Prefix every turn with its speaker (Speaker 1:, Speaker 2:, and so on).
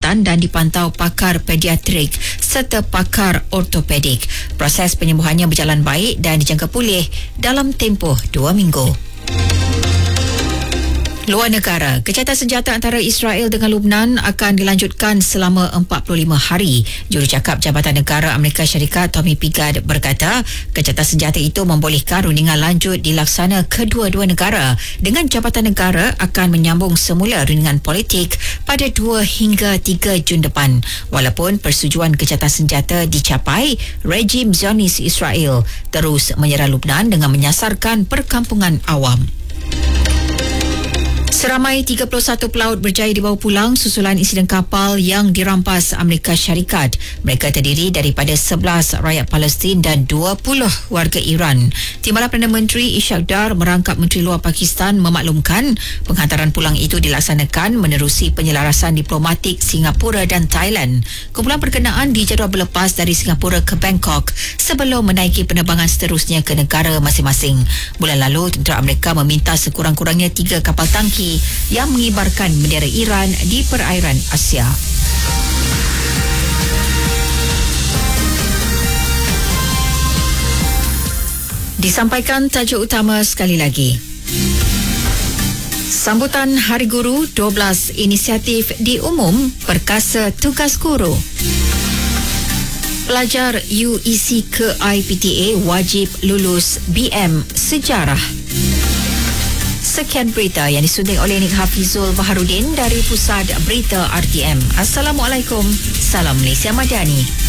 Speaker 1: kesihatan dan dipantau pakar pediatrik serta pakar ortopedik. Proses penyembuhannya berjalan baik dan dijangka pulih dalam tempoh 2 minggu. Luar negara, kecacatan senjata antara Israel dengan Lubnan akan dilanjutkan selama 45 hari. Jurucakap Jabatan Negara Amerika Syarikat Tommy Pickard berkata, kecacatan senjata itu membolehkan rundingan lanjut dilaksana kedua-dua negara dengan Jabatan Negara akan menyambung semula rundingan politik pada 2 hingga 3 Jun depan. Walaupun persetujuan kecacatan senjata dicapai, rejim Zionis Israel terus menyerang Lubnan dengan menyasarkan perkampungan awam. Seramai 31 pelaut berjaya dibawa pulang susulan insiden kapal yang dirampas Amerika Syarikat. Mereka terdiri daripada 11 rakyat Palestin dan 20 warga Iran. Timbalan Perdana Menteri Ishaq Dar merangkap Menteri Luar Pakistan memaklumkan penghantaran pulang itu dilaksanakan menerusi penyelarasan diplomatik Singapura dan Thailand. Kumpulan berkenaan dijadual berlepas dari Singapura ke Bangkok sebelum menaiki penerbangan seterusnya ke negara masing-masing. Bulan lalu, tentera Amerika meminta sekurang-kurangnya 3 kapal tangki yang mengibarkan bendera Iran di perairan Asia. Disampaikan tajuk utama sekali lagi. Sambutan Hari Guru, 12 inisiatif diumum perkasa tugas guru. Pelajar UEC ke IPTA wajib lulus BM Sejarah. Sekian berita yang disunting oleh Nik Hafizul Baharudin dari Pusat Berita RTM. Assalamualaikum. Salam Malaysia Madani.